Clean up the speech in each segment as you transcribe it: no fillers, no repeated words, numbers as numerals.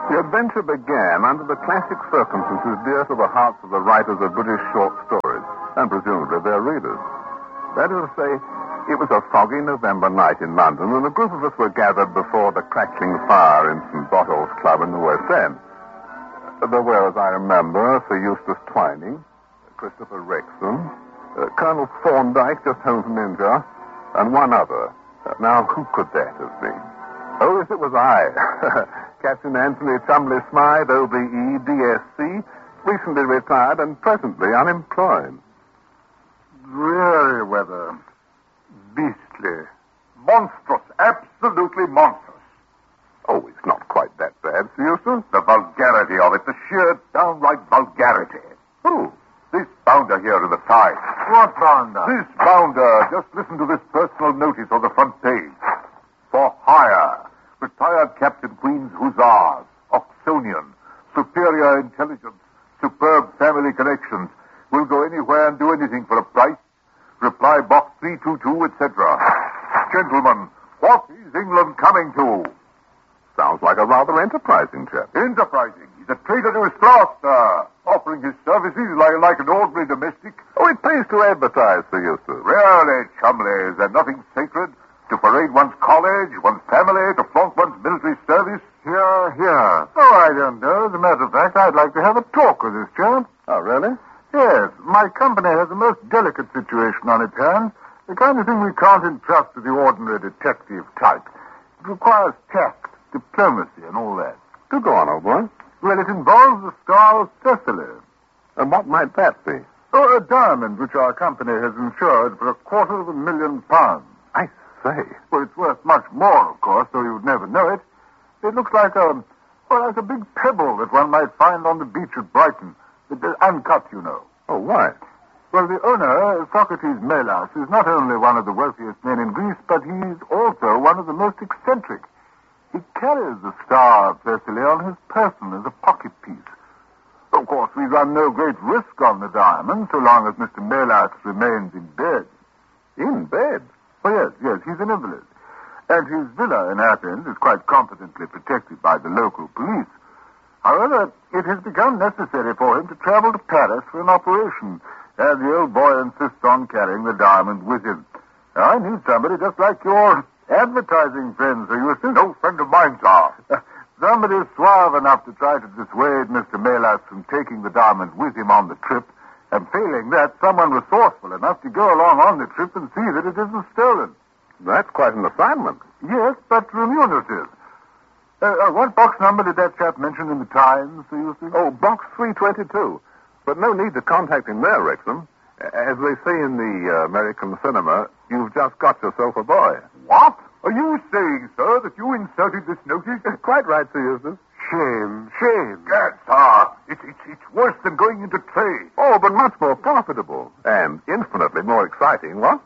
The adventure began under the classic circumstances dear to the hearts of the writers of British short stories, and presumably their readers. That is to say, it was a foggy November night in London, and a group of us were gathered before the crackling fire in St. Botolph's Club in the West End. There were, as I remember, Sir Eustace Twining, Christopher Wrexham, Colonel Thorndyke, just home from India, and one other. Now, who could that have been? Oh, yes, it was I. Captain Anthony Chumley Smythe, OBE, DSC, recently retired and presently unemployed. Dreary weather. Beastly. Monstrous. Absolutely monstrous. Oh, it's not quite that bad, Sir Eustace. The vulgarity of it. The sheer downright vulgarity. Who? This bounder here in the Times. What bounder? This bounder. Just listen to this personal notice on the front page. For hire. Retired Captain Queen's Hussars. Oxonian. Superior intelligence. Superb family connections. Will go anywhere and do anything for a price. Reply box 322, etc. Gentlemen, what is England coming to? Sounds like a rather enterprising chap. Enterprising. He's a traitor to his class, sir. Offering his services like an ordinary domestic. Oh, it pays to advertise, Sir Eustace. Really, Chumley, is there nothing sacred? To parade one's college, one's family, to flaunt one's military service? Here. Oh, I don't know. As a matter of fact, I'd like to have a talk with this chap. Oh, really? Yes. My company has a most delicate situation on its hands. The kind of thing we can't entrust to the ordinary detective type. It requires tact, diplomacy, and all that. Do go on, old boy. Well, it involves the Star of Thessaly. And what might that be? Oh, a diamond which our company has insured for £250,000. I say. Well, it's worth much more, of course, though you'd never know it. It looks like like a big pebble that one might find on the beach at Brighton. Uncut, you know. Oh, why? Well, the owner, Socrates Melas, is not only one of the wealthiest men in Greece, but he's also one of the most eccentric. He carries the Star of Thessaly on his person as a pocket piece. Of course, we run no great risk on the diamond, so long as Mr. Melas remains in bed. In bed? Oh, yes, he's an invalid. And his villa in Athens is quite competently protected by the local police. However, it has become necessary for him to travel to Paris for an operation, and the old boy insists on carrying the diamond with him. Now, I need somebody just like your advertising friend, Sir Eustace. No friend of mine, sir. Somebody suave enough to try to dissuade Mr. Melas from taking the diamond with him on the trip, and failing that, someone resourceful enough to go along on the trip and see that it isn't stolen. That's quite an assignment. Yes, but remunerative. What box number did that chap mention in the Times, Sir Eustace? Oh, box 322. But no need to contact him there, Wrexham. As they say in the American cinema, you've just got yourself a boy. What? Are you saying, sir, that you inserted this notice? Quite right, Sir Eustace. Shame. Gad, sir. It's worse than going into trade. Oh, but much more profitable. And infinitely more exciting, what?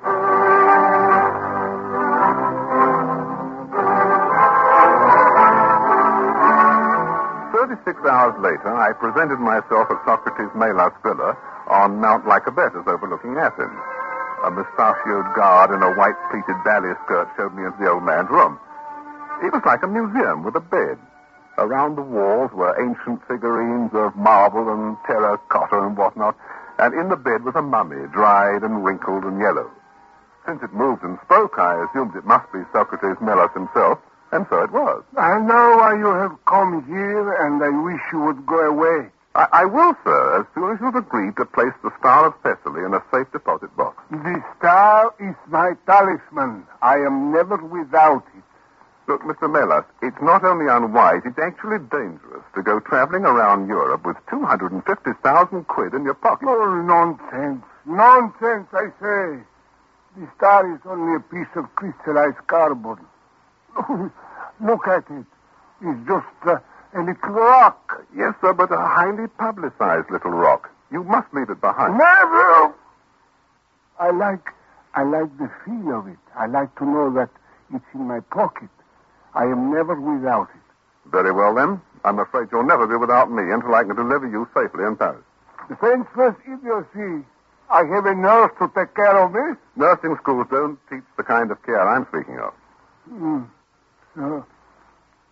36 hours later, I presented myself at Socrates Melas' villa on Mount Lycabettus overlooking Athens. A mustachioed guard in a white pleated ballet skirt showed me into the old man's room. It was like a museum with a bed. Around the walls were ancient figurines of marble and terracotta and whatnot, and in the bed was a mummy, dried and wrinkled and yellow. Since it moved and spoke, I assumed it must be Socrates Melas himself, and so it was. I know why you have come here, and I wish you would go away. I will, sir, as soon as you've agreed to place the Star of Thessaly in a safe deposit box. The star is my talisman. I am never without it. Look, Mr. Melas, it's not only unwise, it's actually dangerous to go traveling around Europe with 250,000 quid in your pocket. Oh, nonsense. Nonsense, I say. The star is only a piece of crystallized carbon. Look at it. It's just a little rock. Yes, sir, but a highly publicized little rock. You must leave it behind. Never! I like the feel of it. I like to know that it's in my pocket. I am never without it. Very well, then. I'm afraid you'll never be without me until I can deliver you safely in Paris. The French first idiocy. I have a nurse to take care of me. Nursing schools don't teach the kind of care I'm speaking of.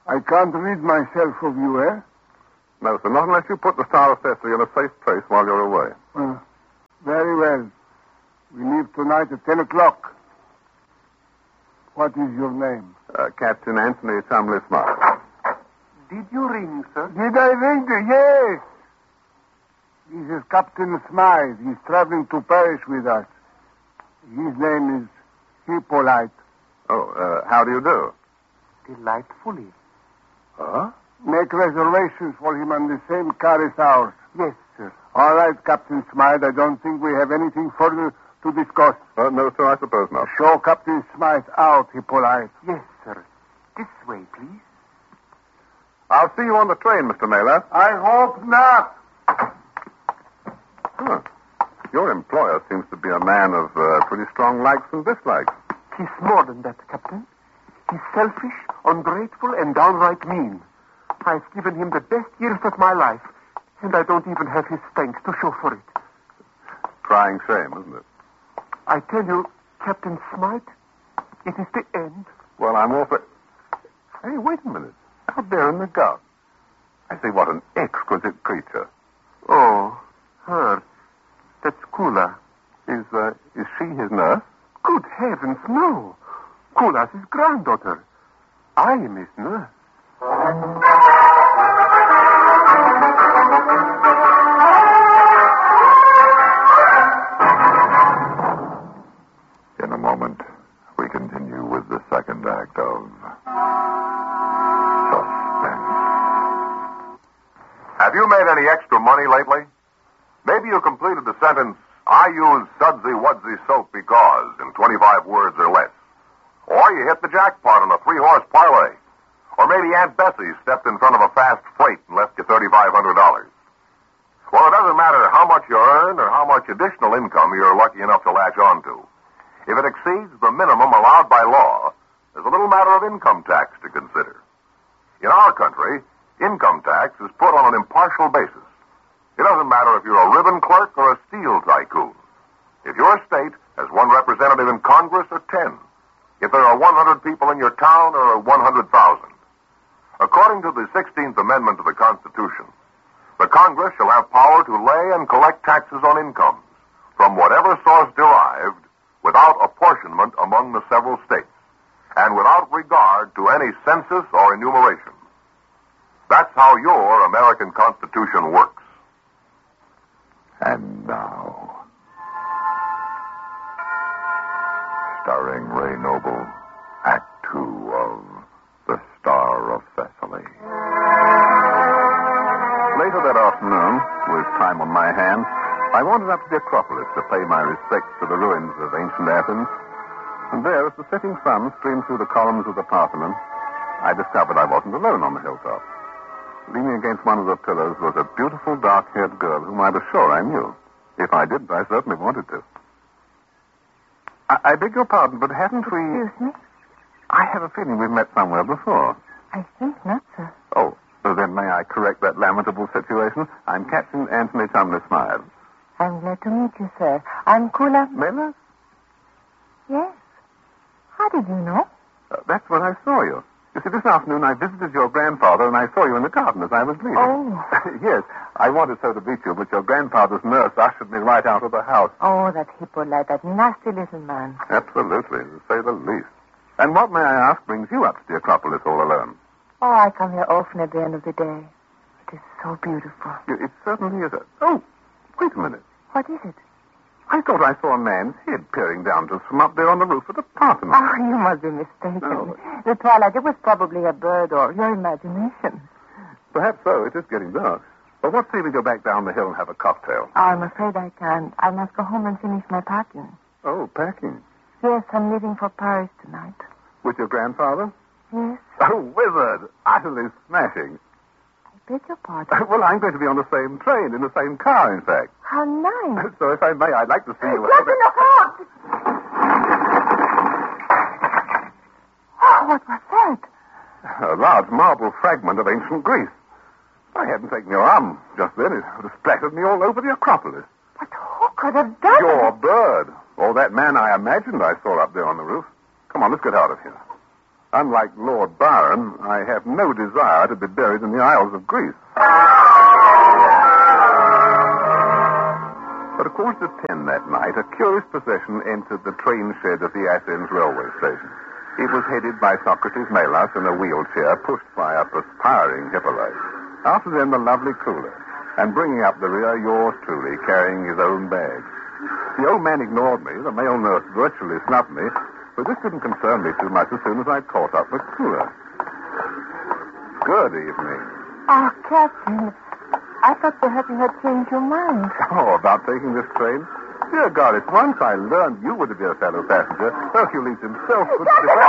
I can't rid myself of you, eh? No, sir, not unless you put the Star of Thessaly in a safe place while you're away. Very well. We leave tonight at 10 o'clock. What is your name? Captain Anthony Tumley Smythe. Did you ring, sir? Did I ring? Yes. This is Captain Smythe. He's traveling to Paris with us. His name is Hippolyte. Oh, how do you do? Delightfully. Huh? Make reservations for him on the same car as ours. Yes, sir. All right, Captain Smythe. I don't think we have anything further to discuss. No, sir, I suppose not. Show Captain Smythe out, Hippolyte. Yes, sir. This way, please. I'll see you on the train, Mr. Naylor. I hope not. Huh. Your employer seems to be a man of pretty strong likes and dislikes. He's more than that, Captain. He's selfish, ungrateful, and downright mean. I've given him the best years of my life, and I don't even have his thanks to show for it. Crying shame, isn't it? I tell you, Captain Smythe, it is the end. Well, I'm awfully... Hey, wait a minute. Out there in the garden. I say, what an exquisite creature. Oh, her. That's Kula. Is she his nurse? Good heavens, no. Kula's his granddaughter. I am his nurse. In a moment, we continue with the second act of Suspense. Have you made any extra money lately? Maybe you completed the sentence, I use Sudsy Wudsy soap because, in 25 words or less. Or you hit the jackpot on a 3-horse parlay. Or maybe Aunt Bessie stepped in front of a fast freight and left you $3,500. Well, it doesn't matter how much you earn or how much additional income you're lucky enough to latch on to. If it exceeds the minimum allowed by law, there's a little matter of income tax to consider. In our country, income tax is put on an impartial basis. It doesn't matter if you're a ribbon clerk or a steel tycoon. If your state has one representative in Congress or 10. If there are 100 people in your town or 100,000. According to the 16th Amendment to the Constitution, the Congress shall have power to lay and collect taxes on incomes from whatever source derived without apportionment among the several states and without regard to any census or enumeration. That's how your American Constitution works. And now, starring Ray Noble, Act 2 of The Star of Thessaly. Later that afternoon, with time on my hands, I wandered up to the Acropolis to pay my respects to the ruins of ancient Athens. And there, as the setting sun streamed through the columns of the Parthenon, I discovered I wasn't alone on the hilltop. Leaning against one of the pillars was a beautiful dark-haired girl whom I was sure I knew. If I didn't, I certainly wanted to. I beg your pardon, but haven't we... Excuse me? I have a feeling we've met somewhere before. I think not, sir. Oh, so then may I correct that lamentable situation? I'm Captain Anthony Tumley Smythe. I'm glad to meet you, sir. I'm Kula... Miller? Yes. How did you know? That's when I saw you. You see, this afternoon I visited your grandfather and I saw you in the garden as I was leaving. Oh. Yes, I wanted so to meet you, but your grandfather's nurse ushered me right out of the house. Oh, that Hippolyte, that nasty little man. Absolutely, to say the least. And what, may I ask, brings you up to the Acropolis all alone? Oh, I come here often at the end of the day. It is so beautiful. It certainly is. Oh, wait a minute. What is it? I thought I saw a man's head peering down to us from up there on the roof of the Parthenon. Oh, you must be mistaken. No. The twilight, it was probably a bird or your imagination. Perhaps so. It is getting dark. But what say we go back down the hill and have a cocktail? Oh, I'm afraid I can't. I must go home and finish my packing. Oh, packing. Yes, I'm leaving for Paris tonight. With your grandfather? Yes. Oh, wizard. Utterly smashing. I beg your pardon. Well, I'm going to be on the same train, in the same car, in fact. How nice. So if I may, I'd like to see you... Not in the heart! Oh, what was that? A large marble fragment of ancient Greece. If I hadn't taken your arm just then, it would have splattered me all over the Acropolis. But who could have done Your it? bird. Or that man I imagined I saw up there on the roof. Come on, let's get out of here. Unlike Lord Byron, I have no desire to be buried in the Isles of Greece. But at 10:15 that night, a curious procession entered the train shed of the Athens railway station. It was headed by Socrates Melas in a wheelchair, pushed by a perspiring Hippolyte. After them, the lovely Cooler. And bringing up the rear, yours truly, carrying his own bag. The old man ignored me. The male nurse virtually snubbed me. But this didn't concern me too much as soon as I caught up with Cooler. Good evening. Oh, Captain, I thought perhaps you had changed your mind. Oh, about taking this train? Dear God, if once I learned you were to be a fellow passenger, Hercules himself would...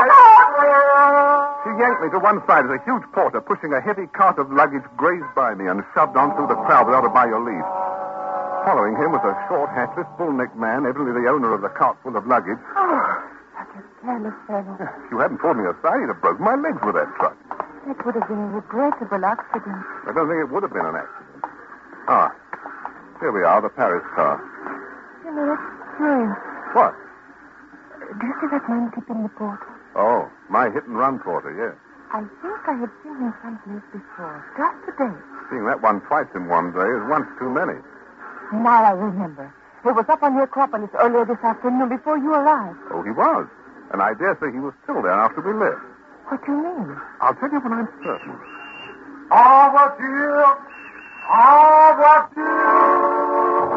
She yanked me to one side as a huge porter pushing a heavy cart of luggage grazed by me and shoved on through the crowd without a by your leave. Following him was a short, hatless, bull-necked man, evidently the owner of the cart full of luggage. Oh, such a careless fellow. If you hadn't pulled me aside, he'd have broken my legs with that truck. That would have been a regrettable accident. I don't think it would have been an accident. Ah, here we are, the Paris car. You know, it's curious. What? Do you see that man tipping the porter? Oh, my hit-and-run porter, yes. I think I have seen him someplace before, just today. Seeing that one twice in one day is once too many. Now I remember. He was up on the Acropolis earlier this afternoon before you arrived. Oh, he was. And I dare say he was still there after we left. What do you mean? I'll tell you when I'm certain. En voiture! En voiture!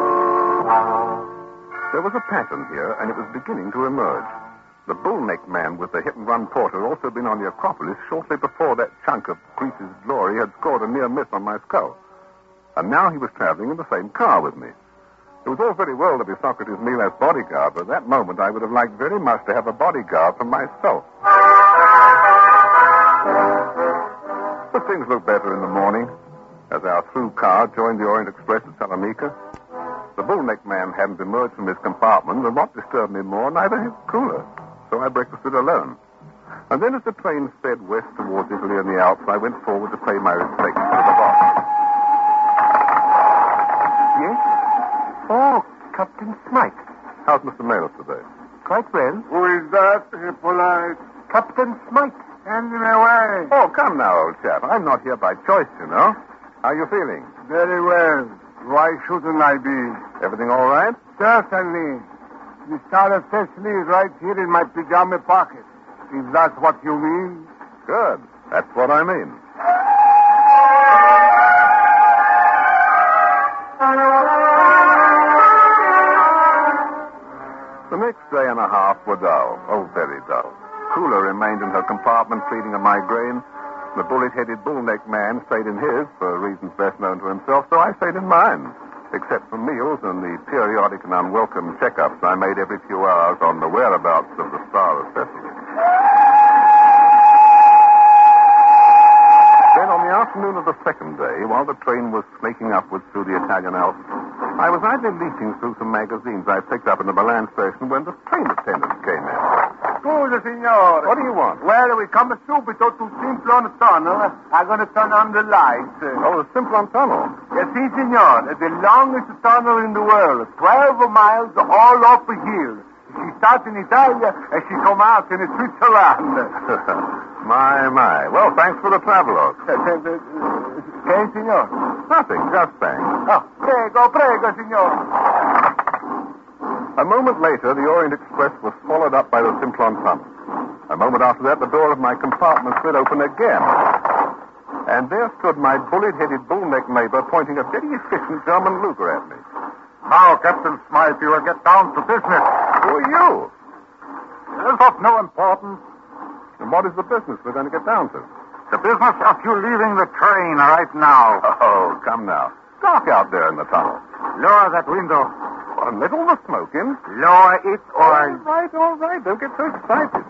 There was a pattern here, and it was beginning to emerge. The bull-necked man with the hit-and-run porter had also been on the Acropolis shortly before that chunk of Greece's glory had scored a near miss on my skull. And now he was traveling in the same car with me. It was all very well to be Socrates Melas' bodyguard, but at that moment I would have liked very much to have a bodyguard for myself. But things looked better in the morning. As our through car joined the Orient Express at Salonika, the bull-necked man hadn't emerged from his compartment, and what disturbed me more, neither his Cooler. So I breakfasted alone. And then as the train sped west towards Italy and the Alps, I went forward to pay my respects to the boss. Yes? Oh, Captain Smythe. How's Mr. Melas today? Quite well. Who is that, Hippolyte? Captain Smythe. Send him away. Oh, come now, old chap. I'm not here by choice, you know. How are you feeling? Very well. Why shouldn't I be? Everything all right? Certainly. The Star of Thessaly is right here in my pajama pocket. If that's what you mean. Good. That's what I mean. The next day and a half were dull. Oh, very dull. Cooler remained in her compartment pleading a migraine. The bullet-headed, bull-necked man stayed in his, for reasons best known to himself, so I stayed in mine, except for meals and the periodic and unwelcome checkups I made every few hours on the whereabouts of the Star of Thessaly. Then on the afternoon of the second day, while the train was snaking upwards through the Italian Alps, I was idly leafing through some magazines I picked up in the Milan station when the train attendant came in. Scusa, signore. What do you want? Well, we come subito to Simplon Tunnel. I'm going to turn on the lights. Oh, the Simplon Tunnel. Yes, si, signore. The longest tunnel in the world. 12 miles all up a hill. She starts in Italia and she comes out in Switzerland. My. Well, thanks for the travelogue. Che, signore? Nothing, just thanks. Oh, prego, signore. A moment later, the Orient Express was swallowed up by the Simplon Tunnel. A moment after that, the door of my compartment slid open again. And there stood my bullet-headed, bull-necked neighbor pointing a very efficient German Luger at me. Now, Captain Smythe, you will get down to business. Who are you? It is of no importance. And what is the business we're going to get down to? The business of you leaving the train right now. Oh, come now. Dark out there in the tunnel. Lower that window. Well, let all the smoke in. Lower it or... All right. Don't get so excited.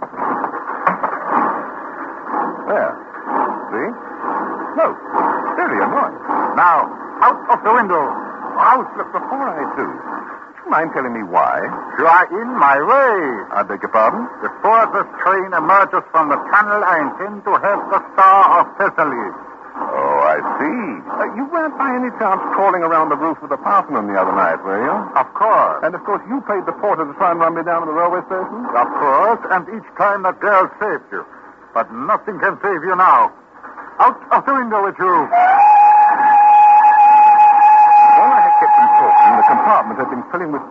There. See? No. Very annoying. Now, out of the window. Out. Look, before I do, you mind telling me why? You are in my way. I beg your pardon? Before this train emerges from the tunnel, I intend to have the Star of Thessaly. Oh, I see. You weren't by any chance crawling around the roof of the Parthenon the other night, were you? Of course. And, of course, you paid the porter to try and run me down to the railway station? Of course, and each time that girl saved you. But nothing can save you now. Out of the window with you. While I had kept him talking, the compartment had been filling with